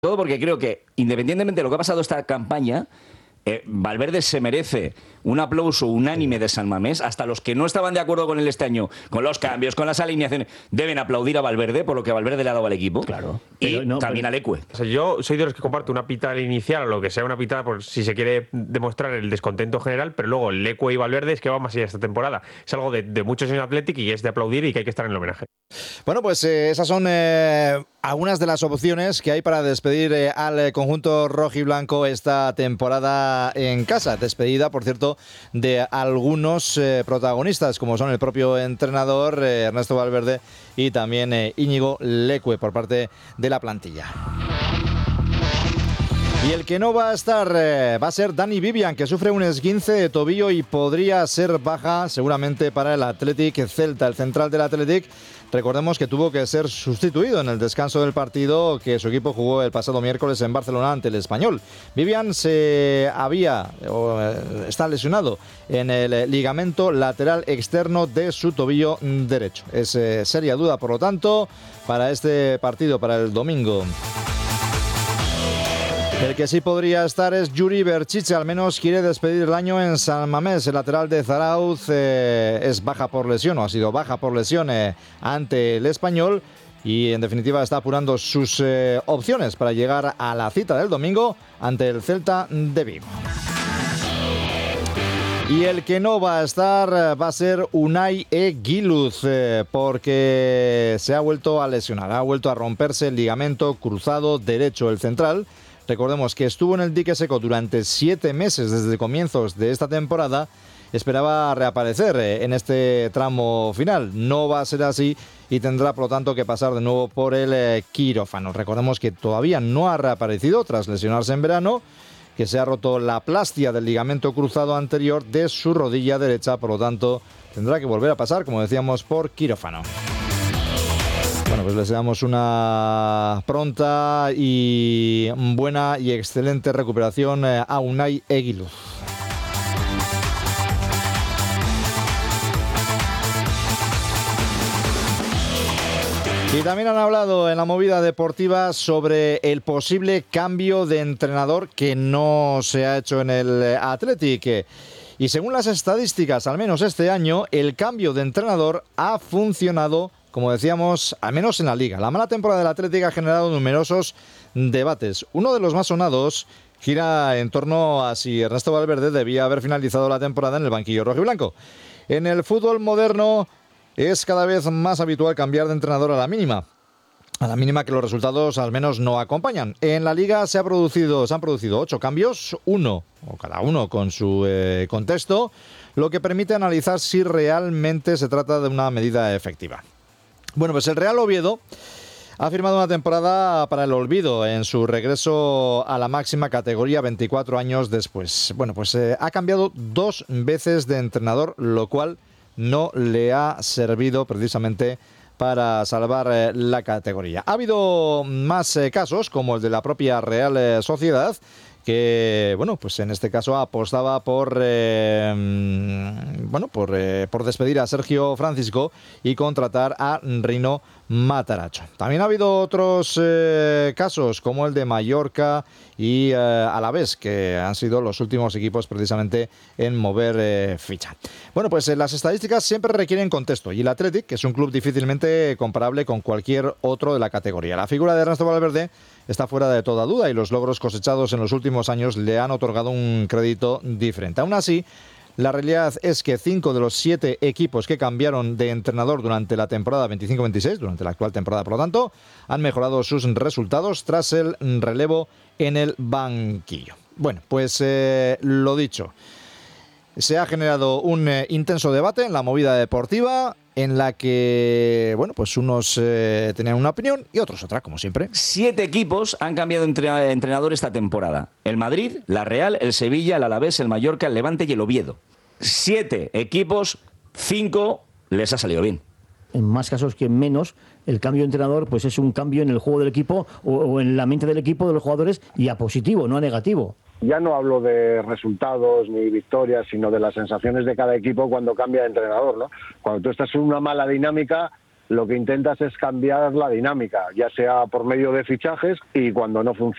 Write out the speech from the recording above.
Todo porque creo que, independientemente de lo que ha pasado esta campaña, Valverde se merece un aplauso unánime de San Mamés. Hasta los que no estaban de acuerdo con él este año, con los cambios, con las alineaciones, deben aplaudir a Valverde por lo que Valverde le ha dado al equipo. Claro. Y también a Leque. O sea, yo soy de los que comparto una pitada inicial o lo que sea una pitada por si se quiere demostrar el descontento general, pero luego Leque y Valverde es que va más allá esta temporada. Es algo de muchos en Athletic y es de aplaudir y que hay que estar en el homenaje. Bueno, pues esas son algunas de las opciones que hay para despedir al conjunto rojiblanco esta temporada en casa. Despedida, por cierto, de algunos protagonistas, como son el propio entrenador Ernesto Valverde y también Íñigo Leque por parte de la plantilla. Y el que no va a estar va a ser Dani Vivian, que sufre un esguince de tobillo y podría ser baja seguramente para el Athletic Celta. El central del Athletic, recordemos que tuvo que ser sustituido en el descanso del partido que su equipo jugó el pasado miércoles en Barcelona ante el Español. Vivian está lesionado en el ligamento lateral externo de su tobillo derecho. Es seria duda, por lo tanto, para este partido, para el domingo. El que sí podría estar es Yuri Berchiche, al menos quiere despedir el año en San Mamés. El lateral de Zarauz es baja por lesión, o ha sido baja por lesión ante el Español, y en definitiva está apurando sus opciones para llegar a la cita del domingo ante el Celta de Vigo. Y el que no va a estar va a ser Unai Eguiluz, porque se ha vuelto a lesionar, ha vuelto a romperse el ligamento cruzado derecho, el central. Recordemos que estuvo en el dique seco durante 7 meses desde comienzos de esta temporada. Esperaba reaparecer en este tramo final. No va a ser así y tendrá, por lo tanto, que pasar de nuevo por el quirófano. Recordemos que todavía no ha reaparecido tras lesionarse en verano, que se ha roto la plastia del ligamento cruzado anterior de su rodilla derecha. Por lo tanto, tendrá que volver a pasar, como decíamos, por quirófano. Bueno, pues les damos una pronta y buena y excelente recuperación a Unai Eguiluz. Y también han hablado en la movida deportiva sobre el posible cambio de entrenador que no se ha hecho en el Athletic. Y según las estadísticas, al menos este año, el cambio de entrenador ha funcionado, como decíamos, al menos en la Liga. La mala temporada del Athletic ha generado numerosos debates. Uno de los más sonados gira en torno a si Ernesto Valverde debía haber finalizado la temporada en el banquillo rojiblanco. En el fútbol moderno es cada vez más habitual cambiar de entrenador a la mínima que los resultados al menos no acompañan. En la Liga se han producido 8 cambios, cada uno con su contexto, lo que permite analizar si realmente se trata de una medida efectiva. Bueno, pues el Real Oviedo ha firmado una temporada para el olvido en su regreso a la máxima categoría 24 años después. Bueno, pues ha cambiado 2 veces de entrenador, lo cual no le ha servido precisamente para salvar la categoría. Ha habido más casos, como el de la propia Real Sociedad, que, bueno, pues en este caso apostaba por despedir a Sergio Francisco y contratar a Rino Mataracho. También ha habido otros casos, como el de Mallorca y Alavés, que han sido los últimos equipos precisamente en mover ficha. Bueno, pues las estadísticas siempre requieren contexto, y el Athletic, que es un club difícilmente comparable con cualquier otro de la categoría. La figura de Ernesto Valverde está fuera de toda duda y los logros cosechados en los últimos años le han otorgado un crédito diferente. Aún así, la realidad es que 5 de los 7 equipos que cambiaron de entrenador durante la temporada 25-26, durante la actual temporada, por lo tanto, han mejorado sus resultados tras el relevo en el banquillo. Bueno, pues lo dicho, se ha generado un intenso debate en la movida deportiva, en la que, bueno, pues unos tenían una opinión y otros otra, como siempre. 7 equipos han cambiado de entrenador esta temporada. El Madrid, la Real, el Sevilla, el Alavés, el Mallorca, el Levante y el Oviedo. 7 equipos, 5 les ha salido bien. En más casos que en menos, el cambio de entrenador pues es un cambio en el juego del equipo o en la mente del equipo, de los jugadores, y a positivo, no a negativo. Ya no hablo de resultados ni victorias, sino de las sensaciones de cada equipo cuando cambia de entrenador, ¿no? Cuando tú estás en una mala dinámica, lo que intentas es cambiar la dinámica, ya sea por medio de fichajes y cuando no funciona